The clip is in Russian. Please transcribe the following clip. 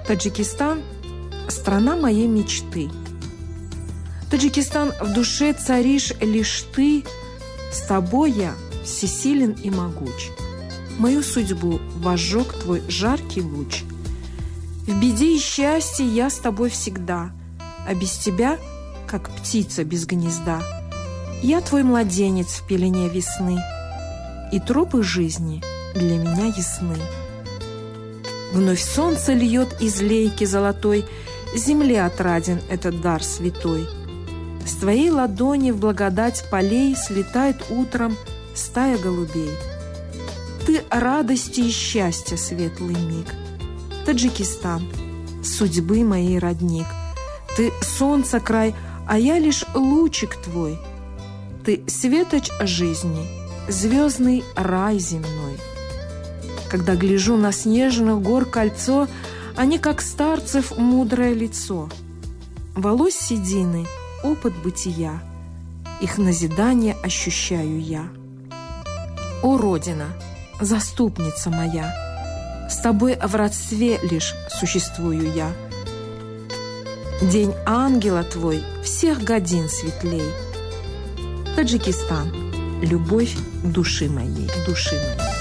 Таджикистан – страна моей мечты. Таджикистан, в душе царишь лишь ты, с тобой я всесилен и могуч. Мою судьбу возжег твой жаркий луч. В беде и счастье я с тобой всегда, а без тебя, как птица без гнезда. Я твой младенец в пелене весны, и тропы жизни для меня ясны. Вновь солнце льет из лейки золотой, земле отраден этот дар святой. С твоей ладони в благодать полей слетает утром стая голубей. Ты радости и счастья светлый миг. Таджикистан, судьбы моей родник. Ты солнце край, а я лишь лучик твой. Ты светоч жизни, звездный рай земной. Когда гляжу на снежных гор кольцо, они, как старцев, мудрое лицо. Волос седины — опыт бытия, их назидание ощущаю я. О, Родина, заступница моя, с тобой в родстве лишь существую я. День ангела твой всех годин светлей. Таджикистан, любовь души моей, души моей.